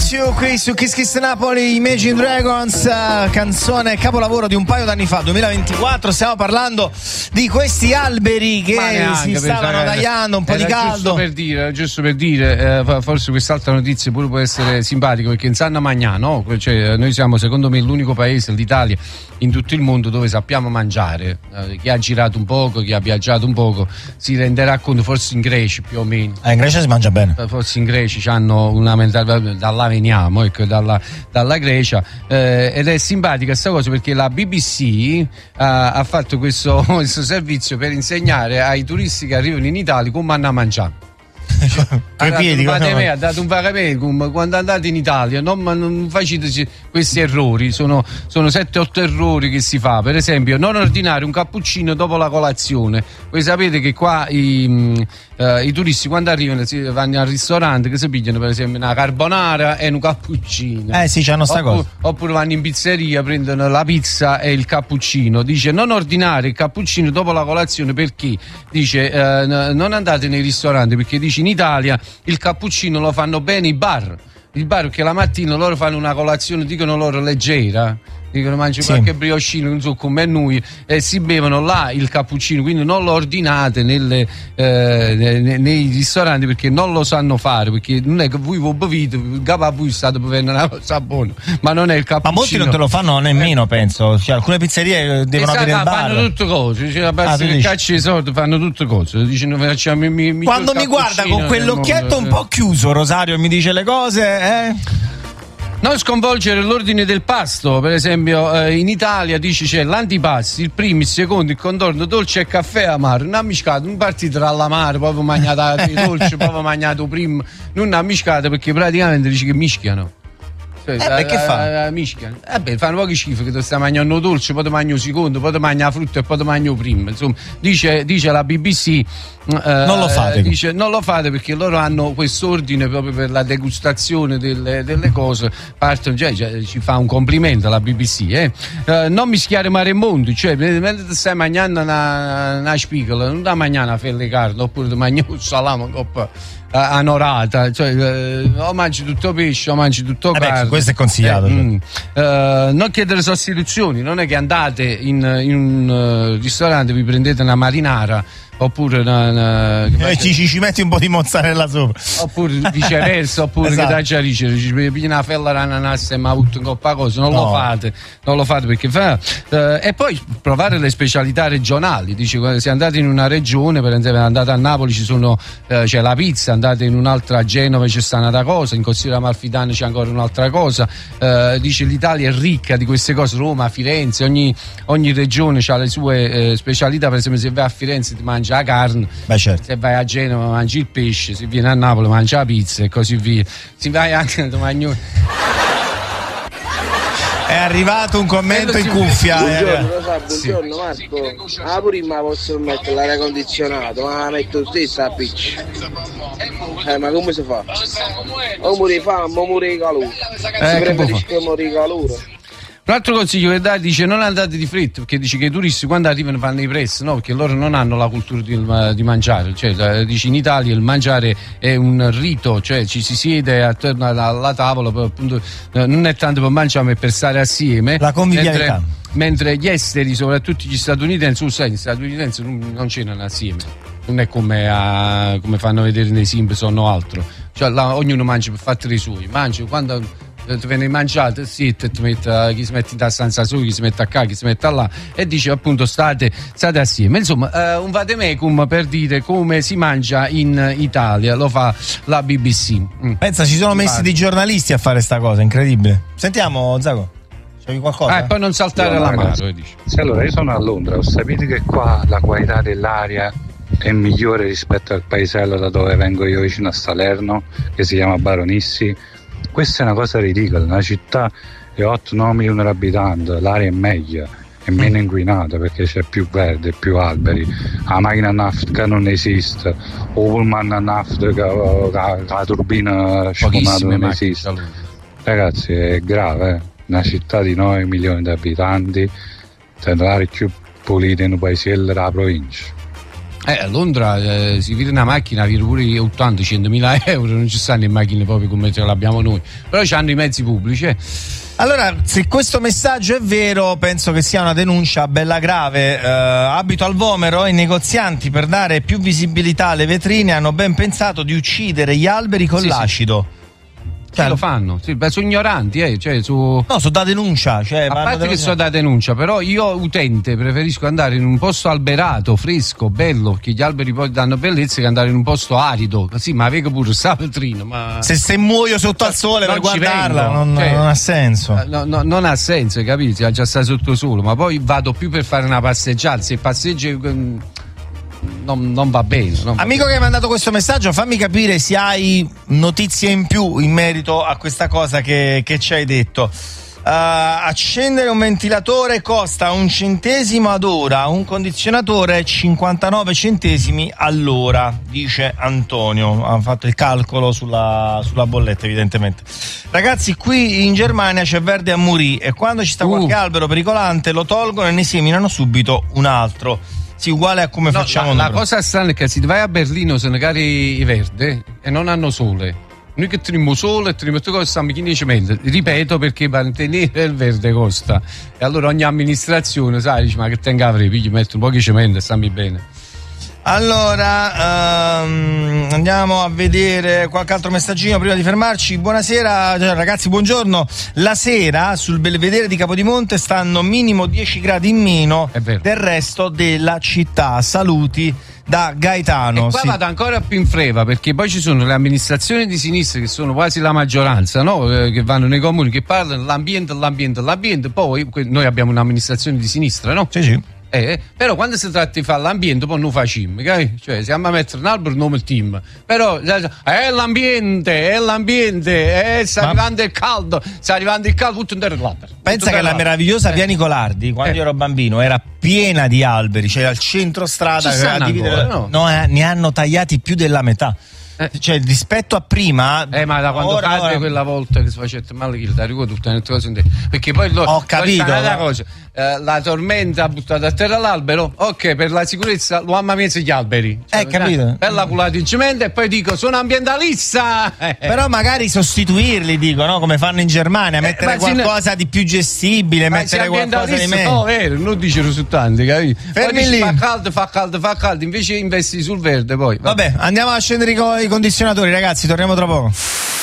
Miss You qui su Kiss Kiss Napoli, Imagine Dragons, canzone capolavoro di un paio d'anni fa, 2024. Stiamo parlando di questi alberi che si stavano tagliando, un po' di caldo. Giusto per dire, forse quest'altra notizia pure può essere simpatica, perché in Sanna Magnà, no? Cioè, noi siamo secondo me l'unico paese, l'Italia, in tutto il mondo dove sappiamo mangiare. Chi ha girato un poco, chi ha viaggiato un poco si renderà conto, forse in Grecia più o meno. In Grecia si mangia bene. Forse in Grecia hanno una mentalità, da là veniamo, ecco, dalla Grecia, ed è simpatica questa cosa perché la BBC ha fatto questo servizio per insegnare ai turisti che arrivano in Italia come hanno a mangiare. Ha dato un vagabecum quando andate in Italia, non facete questi errori, sono 7-8 errori che si fa. Per esempio, non ordinare un cappuccino dopo la colazione. Voi sapete che qua i turisti quando arrivano vanno al ristorante, che si pigliano per esempio una carbonara e un cappuccino. Sì, c'hanno sta cosa. Oppure vanno in pizzeria, prendono la pizza e il cappuccino. Dice non ordinare il cappuccino dopo la colazione, perché dice non andate nei ristoranti, perché dice in Italia il cappuccino lo fanno bene i bar, che la mattina loro fanno una colazione, dicono loro leggera, dicono mangi qualche briochino, non so come noi, e si bevono là il cappuccino, quindi non lo ordinate nei ristoranti, perché non lo sanno fare, perché non è che voi bevete, voi state bevendo una cosa buona, ma non è il cappuccino. Ma molti non te lo fanno nemmeno, penso, cioè, alcune pizzerie devono avere il bar. Fanno tutte cose, cioè, basta che cacci i soldi, fanno tutte cose. Dicono, quando mi guarda con quell'occhietto un po' chiuso, Rosario, mi dice le cose, Non sconvolgere l'ordine del pasto, per esempio in Italia dice c'è l'antipasto, il primo, il secondo, il contorno, dolce e caffè amaro, non mischiato, non partite dall'amaro, proprio mangiato il dolce, proprio mangiato prima, non mischiato, perché praticamente dice che mischiano. Che fa? Mischiano. Fanno pochi schifo, che tu stai mangiando dolce, poi ti mangi il secondo, poi ti mangi la frutta e poi ti mangi prima. Insomma, dice la BBC. Non lo fate. Dice non lo fate perché loro hanno quest'ordine proprio per la degustazione delle cose. Partono, ci fa un complimento la BBC. Non mischiare mare e mondo, cioè mentre ti stai mangiando una spigola, non da mangiare una fella di carne, oppure ti mangi un salame un po' anorata, cioè o mangi tutto pesce o mangi tutto carne. Questo è consigliato. Non chiedere sostituzioni, non è che andate in un ristorante, vi prendete una marinara oppure ci metti un po' di mozzarella sopra, oppure viceversa, oppure esatto. Che da già dice una fella d'ananas e mi ha avuto un coppa cosa, non lo fate perché e poi provare le specialità regionali. Dice, se andate in una regione, per esempio andate a Napoli c'è la pizza, andate in un'altra, a Genova c'è sta un'altra cosa, in Costiera Amalfitana c'è ancora un'altra cosa. Dice l'Italia è ricca di queste cose, Roma, Firenze, ogni regione ha le sue specialità. Per esempio se vai a Firenze ti mangi la carne, certo. Se vai a Genova mangi il pesce, se vieni a Napoli mangi la pizza e così via. Se vai anche a Domagno. È arrivato un commento in cuffia. Buongiorno Marco. Prima posso mettere l'aria condizionato, ma la metto stessa a piccia. Ma come si fa? O muore fame o muore calore. Si preferisce morire calore. Un altro consiglio che dà, dice non andate di fretta, perché dice che i turisti quando arrivano fanno i prezzi, no? Perché loro non hanno la cultura di mangiare, cioè dice in Italia il mangiare è un rito, cioè ci si siede attorno alla tavola, appunto, non è tanto per mangiare ma per stare assieme. La convivialità. Mentre gli esteri, soprattutto gli statunitensi, gli statunitensi non cenano assieme, non è come fanno vedere nei Simpson o altro, cioè là ognuno mangia per fatti i suoi, mangia quando ti viene mangiato, sì, ti mette, chi si mette in stanza su, chi si mette a qua, chi si mette là, e dice appunto state assieme. Insomma, un vademecum per dire come si mangia in Italia, lo fa la BBC. Pensa, ci sono messi dei giornalisti a fare sta cosa, incredibile. Sentiamo, Zago. C'avevi qualcosa? E poi non saltare la mano. Sì, allora io sono a Londra, ho sapete che qua la qualità dell'aria è migliore rispetto al paesello da dove vengo io, vicino a Salerno, che si chiama Baronissi. Questa è una cosa ridicola, una città è 8-9 milioni di abitanti, l'aria è meglio, è meno inquinata perché c'è più verde, più alberi, la macchina a nafta non esiste, o pullman a nafta che la turbina sciumata non esiste. Ragazzi, è grave, una città di 9 milioni di abitanti, l'aria più pulita in un paesello della provincia. A Londra si vede una macchina, vede pure 80-100.000 euro, non ci stanno le macchine proprio come ce l'abbiamo noi, però hanno i mezzi pubblici. Allora, se questo messaggio è vero, penso che sia una denuncia bella grave. Abito al Vomero e i negozianti, per dare più visibilità alle vetrine, hanno ben pensato di uccidere gli alberi con l'acido. Sì, lo fanno, sì, sono ignoranti, cioè No, sono da denuncia. Cioè, a parte che sono da denuncia, però io utente preferisco andare in un posto alberato, fresco, bello, perché gli alberi poi danno bellezza, che andare in un posto arido. Sì, ma vega pure sta vetrina, ma se muoio sotto al sole per guardarla non ha senso. Non ha senso, capito? Già sta sotto sole, ma poi vado più per fare una passeggiata, se passeggi non va bene. Amico che hai mandato questo messaggio, fammi capire se hai notizie in più in merito a questa cosa che ci hai detto. Accendere un ventilatore costa 1 centesimo ad ora, un condizionatore 59 centesimi all'ora, dice Antonio. Ha fatto il calcolo sulla bolletta, evidentemente. Ragazzi, qui in Germania c'è verde a morì e quando ci sta qualche albero pericolante lo tolgono e ne seminano subito un altro. Sì, uguale a come facciamo noi. La cosa strana è che se vai a Berlino sono cari i verdi e non hanno sole. Noi che teniamo sole e teniamo tutte cose, stiamo in cemento. Ripeto, perché mantenere il verde costa. E allora ogni amministrazione, sai, dice, ma che tenga avrei, pigli, metto un po' di cemento e stammi bene. Allora, andiamo a vedere qualche altro messaggino prima di fermarci. Buonasera ragazzi, buongiorno. La sera sul Belvedere di Capodimonte stanno minimo 10 gradi in meno del resto della città. Saluti da Gaetano. E qua vado ancora più in freva, perché poi ci sono le amministrazioni di sinistra che sono quasi la maggioranza, no? Che vanno nei comuni, che parlano l'ambiente, poi noi abbiamo un'amministrazione di sinistra, no? Sì. Però quando si tratta di fare l'ambiente poi non facciamo, capi? Cioè siamo a mettere un albero non mettiamo, però è l'ambiente, sta arrivando il caldo tutto in terra. Pensa che la meravigliosa via Nicolardi, quando io ero bambino, era piena di alberi, cioè al centro strada ne hanno tagliati più della metà. Cioè rispetto a prima, ma da quando cade quella volta che si faceva male che ti ricordo tutte le cose perché poi ho capito cosa, la tormenta ha buttato a terra l'albero, ok, per la sicurezza lo hanno messo gli alberi, capito? Bella culata in cemento e poi dico sono ambientalista, però magari sostituirli, dico, no? Come fanno in Germania, mettere qualcosa di più gestibile, mettere qualcosa di meglio. Non dice risultanti, capito? Fermi lì. Fa caldo, invece investi sul verde poi. Vabbè, andiamo a scendere i condizionatori, ragazzi, torniamo tra poco.